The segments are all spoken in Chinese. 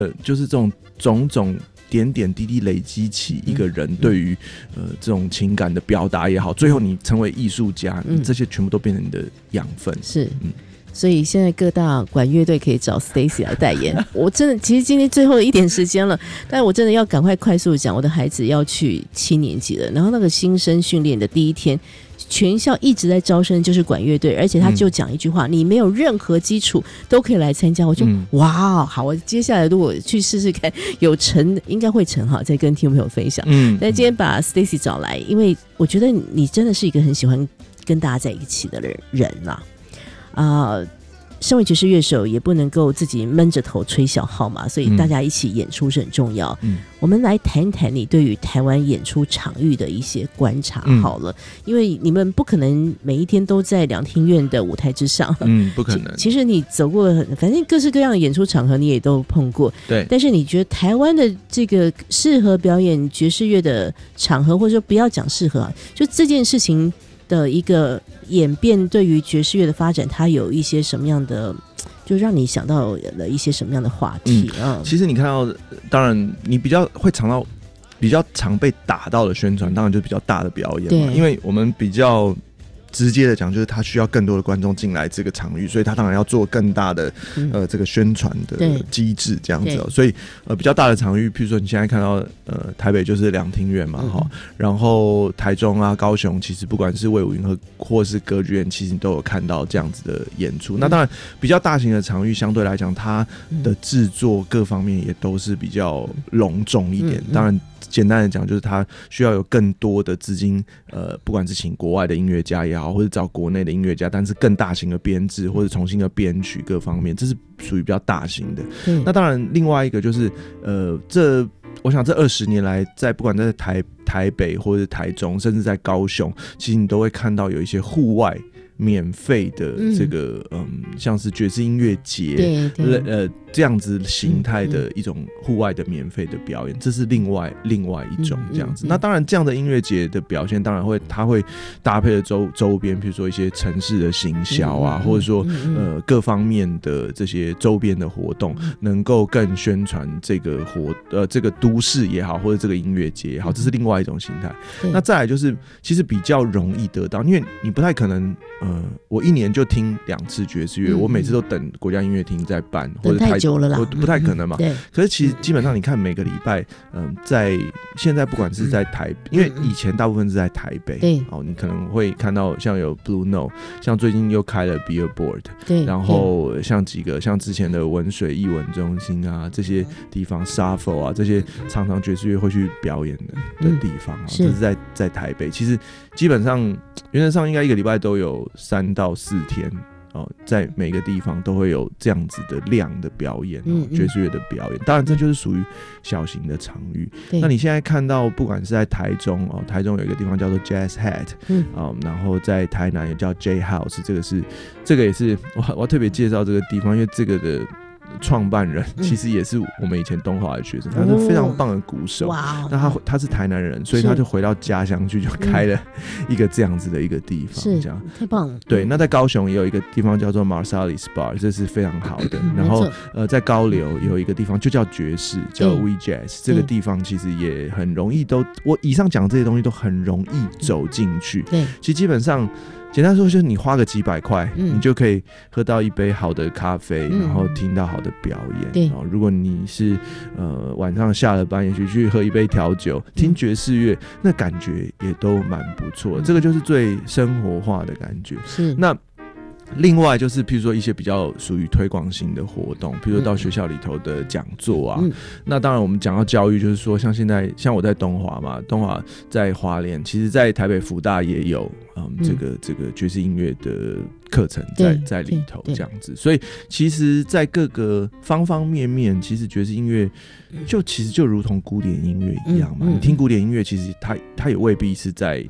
就是这种种种点点滴滴累积起一个人对于这种情感的表达也好，最后你成为艺术家，这些全部都变成你的养分。 是，所以现在各大管乐队可以找 Stacy 来代言。我真的，其实今天最后的一点时间了，但我真的要赶快快速讲，我的孩子要去7年级了，然后那个新生训练的第一天，全校一直在招生，就是管乐队，而且他就讲一句话，你没有任何基础都可以来参加。我就哇，好，我接下来如果去试试看，有成应该会成哈，再跟听众朋友分享。但今天把 Stacy 找来，因为我觉得你真的是一个很喜欢跟大家在一起的人啦。身为爵士乐手也不能够自己闷着头吹小号嘛，所以大家一起演出是很重要。我们来谈一谈你对于台湾演出场域的一些观察好了，因为你们不可能每一天都在两厅院的舞台之上， 不可能。 其实你走过反正各式各样的演出场合你也都碰过， 对。 但是你觉得台湾的这个适合表演爵士乐的场合，或者说不要讲适合啊，就这件事情的一个演变，对于爵士乐的发展，它有一些什么样的，就让你想到了一些什么样的话题其实你看到，当然你比较常被打到的宣传，当然就是比较大的表演嘛，因为我们比较直接的讲，就是他需要更多的观众进来这个场域，所以他当然要做更大的这个宣传的机制这样子所以比较大的场域，譬如说你现在看到台北就是两厅院嘛然后台中啊、高雄，其实不管是卫武营或是歌剧院，其实你都有看到这样子的演出。那当然比较大型的场域，相对来讲它的制作各方面也都是比较隆重一点。当然简单的讲，就是它需要有更多的资金，不管是请国外的音乐家也好，或者找国内的音乐家，但是更大型的编制或者重新的编曲各方面，这是属于比较大型的。那当然，另外一个就是我想这20年来，不管在台北或者台中，甚至在高雄，其实你都会看到有一些户外免费的这个像是爵士音乐节，这样子形态的一种户外的免费的表演，这是另外一种这样子。那当然这样的音乐节的表现，当然它会搭配的周边，比如说一些城市的行销啊，或者说各方面的这些周边的活动，能够更宣传这个这个都市也好，或者这个音乐节也好，这是另外一种形态。那再来就是其实比较容易得到，因为你不太可能我1年就听2次爵士乐，我每次都等国家音乐厅在办，或者太久了啦， 不太可能嘛。可是其实基本上你看每个礼拜，在现在不管是在因为以前大部分是在台北，你可能会看到像有 Blue Note， 像最近又开了 Billboard， 然后像几个像之前的文水艺文中心啊，这些地方 Shuffle 啊，这些常常爵士乐会去表演的地方这是在台北。其实基本上原则上应该一个礼拜都有3到4天在每个地方都会有这样子的量的表演爵士乐的表演。当然这就是属于小型的场域。那你现在看到不管是在台中有一个地方叫做 Jazz Hat，然后在台南也叫 J House， 这个也是我要特别介绍这个地方，因为这个的创办人其实也是我们以前东华的学生，他是非常棒的鼓手。那他是台南人，所以他就回到家乡去，就开了一个这样子的一个地方，这样太棒了。 对，那在高雄也有一个地方叫做 Marsalis Bar， 这是非常好的。然后在高流有一个地方就叫爵士，叫 We Jazz， 这个地方其实也很容易我以上讲这些东西都很容易走进去。其实基本上简单说就是你花个几百块，你就可以喝到一杯好的咖啡，然后听到好的表演。如果你是晚上下了班，也许去喝一杯调酒，听爵士乐，那感觉也都蛮不错的。这个就是最生活化的感觉。那另外就是譬如说一些比较属于推广性的活动，譬如说到学校里头的讲座啊，那当然我们讲到教育，就是说像我在东华嘛，东华在花莲，其实在台北福大也有这个爵士音乐的课程在里头这样子。所以其实在各个方方面面，其实爵士音乐其实就如同古典音乐一样嘛。你听古典音乐，其实它也未必是在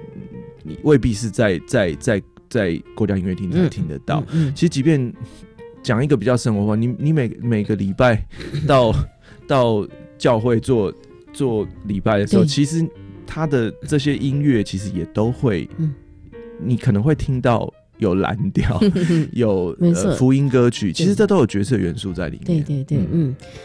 国家音乐厅才听得到。其实即便讲一个比较生活化，你每个礼拜到教会做礼拜的时候，其实他的这些音乐其实也都会，你可能会听到有蓝调，有福音歌曲，其实这都有角色元素在里面。对，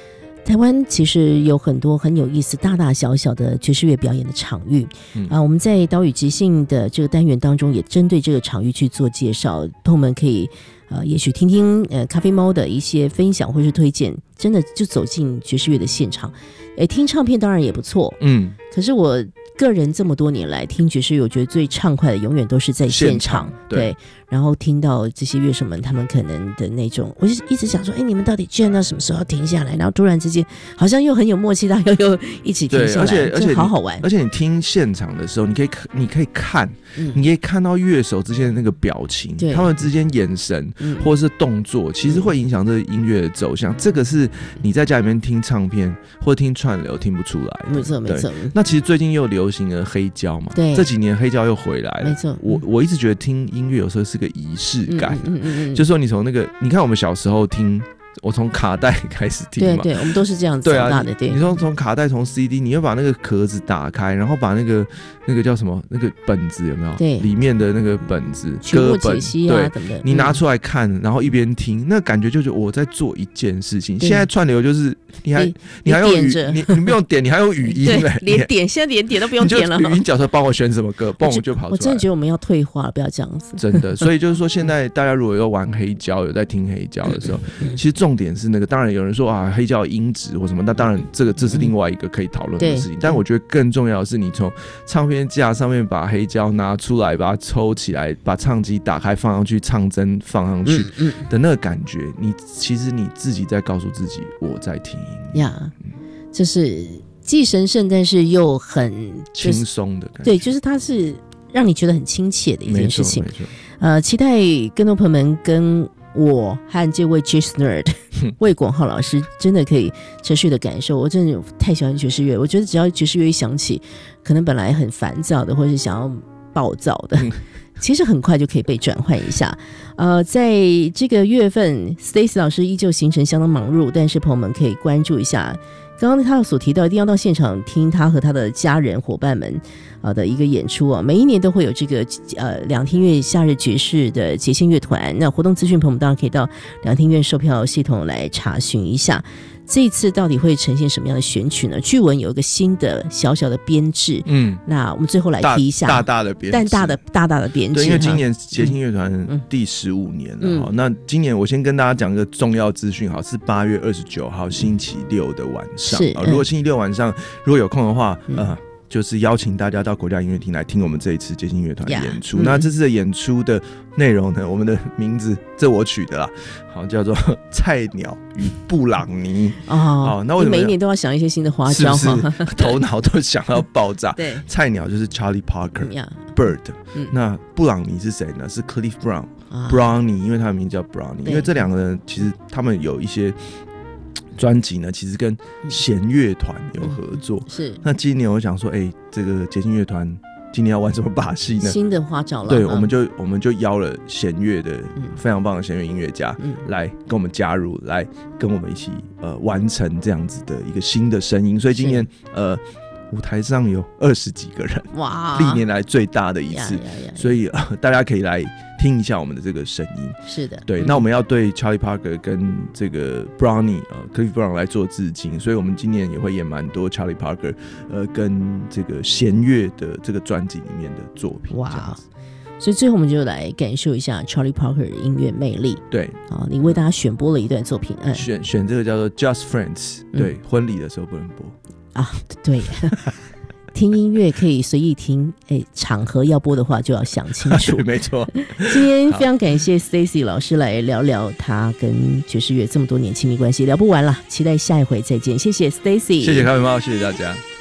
台湾其实有很多很有意思大大小小的爵士乐表演的场域我们在岛屿即兴的这个单元当中也针对这个场域去做介绍，朋友们可以也许听听咖啡猫的一些分享或是推荐，真的就走进爵士乐的现场。听唱片当然也不错，可是我个人这么多年来听爵士乐，我觉得最畅快的永远都是在现场，对，然后听到这些乐手们他们可能的那种，我就一直想说你们到底居然到什么时候停下来，然后突然之间好像又很有默契，大家又一起停下来， 而且好好玩。 而且你听现场的时候，你可以看，你可以看到乐手之间的那个表情，他们之间眼神或者是动作，其实会影响这个音乐的走向。这个是你在家里面听唱片或者听串流听不出来的。 没错没错。 那其实最近又流行了黑胶嘛，对，这几年黑胶又回来了。没错，我一直觉得听音乐有时候是个仪式感，就是说你从那个，你看我们小时候听。我从卡带开始听嘛， 对，我们都是这样子长大的。对， 你说从卡带从 CD， 你要把那个壳子打开，然后把那个叫什么那个本子有没有？对，里面的那个本子歌本解析啊等等，你拿出来看，然然后一边听，那感觉就是我在做一件事情。现在串流就是你还用语，你不用点，你还用语音连点，现在连点都不用点了。 语音角色帮我选什么歌，嘣就跑出来。 我真的觉得我们要退化，不要这样子。 真的，所以就是说，现在大家如果有玩黑胶，有在听黑胶的时候，其实重点是那个，当然有人说黑胶音质或什么，那当然这是另外一个可以讨论的事情。但我觉得更重要的是，你从唱片架上面把黑胶拿出来，把它抽起来，把唱机打开放上去，唱针放上去的那个感觉，其实你自己在告诉自己我在听音乐， 就是既神圣但是又很轻松的感觉。 对，就是它是让你觉得很亲切的一件事情。期待更多朋友们跟我和这位 Jazz Nerd 魏广浩老师真的可以持续的感受。我真的太喜欢爵士乐，我觉得只要爵士乐一响起，可能本来很烦躁的或是想要暴躁的其实很快就可以被转换一下。在这个月份 Stacy 老师依旧行程相当忙碌，但是朋友们可以关注一下刚刚他所提到一定要到现场听他和他的家人伙伴们的一个演出每一年都会有这个两厅院夏日爵士的节庆乐团。那活动资讯朋友们当然可以到两厅院售票系统来查询一下，这一次到底会呈现什么样的选曲呢？据闻有一个新的小小的编制，那我们最后来提一下大的编制， 大的编制。 对，因为今年节庆乐团第15年了那今年我先跟大家讲一个重要资讯，是8月29号星期六的晚上。如果星期六晚上如果有空的话，就是邀请大家到国家音乐厅来听我们这一次节庆乐团的演出。那这次的演出的内容呢，我们的名字这我取的啦，好叫做菜鸟与布朗尼。那为什么每一年都要想一些新的花招， 是不是头脑都想要爆炸？对，菜鸟就是 Charlie Parker、Bird，那布朗尼是谁呢？是 Cliff Brown、Brownie， 因为他的名字叫 Brownie。因为这两个人其实他们有一些专辑呢，其实跟弦乐团有合作。是，那今年我想说，这个节庆乐团今年要玩什么把戏呢？ 新的花招了。 对，我们就邀了弦乐的非常棒的弦乐音乐家来跟我们加入，来跟我们一起完成这样子的一个新的声音。所以今年舞台上有20几个人，哇，历年来最大的一次。所以大家可以来听一下我们的这个声音。是的，对。那我们要对 Charlie Parker 跟这个 Brownie、Cliff Brown 来做致敬，所以我们今年也会演蛮多 Charlie Parker 跟这个弦乐的这个专辑里面的作品。哇！ 所以最后我们就来感受一下 Charlie Parker 的音乐魅力。对，你为大家选播了一段作品， 选这个叫做 Just Friends。对，婚礼的时候不能播。 对听音乐可以随意听，场合要播的话就要想清楚。 没错。 今天非常感谢 Stacy 老师来聊聊他跟爵士乐这么多年亲密关系，聊不完了，期待下一回再见。谢谢 Stacy， 谢谢咖啡猫，谢谢大家。